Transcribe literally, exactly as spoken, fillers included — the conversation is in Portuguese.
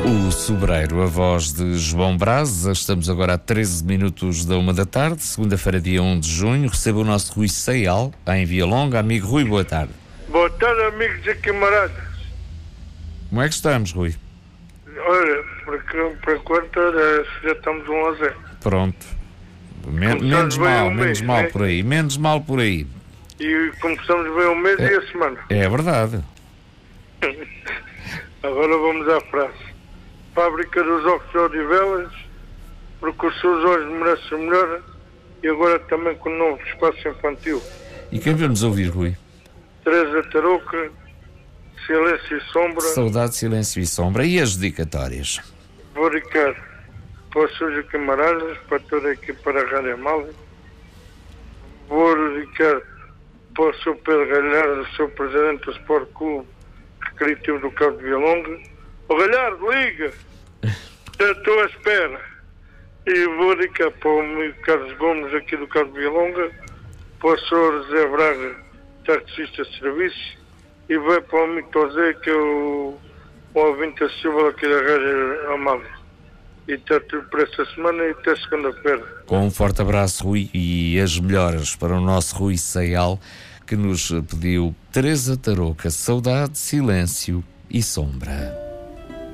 O Sobreiro, a voz de João Braz. Estamos agora a treze minutos da uma da tarde, segunda-feira, dia um de junho. Receba o nosso Rui Seial, em Via Longa. Amigo Rui, boa tarde. Boa tarde, amigos e camaradas. Como é que estamos, Rui? Olha, porque, por enquanto já estamos um a zero. Pronto. Men- menos bem mal, um menos mês, mal né? por aí, menos mal por aí. E começamos bem o mês É. e a semana. É verdade. Agora vamos à frase. Fábrica dos Ovos de Odivelas, porque os seus olhos merecem melhor, e agora também com o novo espaço infantil. E quem vamos ouvir, Rui? Teresa Tarouca, Silêncio e Sombra. Saudade, silêncio e sombra. E as dedicatórias? Vou dedicar para os seus camaradas, para toda a equipa da Rádio Mal. Vou dedicar para o seu Pedro Galhardo, o seu presidente do Sport Clube Recreativo do Cabo de Via Longa. O Galhardo, liga! Estou à espera. E vou dedicar para o amigo Carlos Gomes, aqui do Cabo de Via Longa, para o senhor José Braga, taxista de serviço, e vai para o amigo José, que é o, o ouvinte acessível aqui da Rádio Amália. E está tudo para esta semana e até segunda-feira. Com um forte abraço, Rui, e as melhoras para o nosso Rui Seial, que nos pediu Teresa Tarouca, Saudade, Silêncio e Sombra.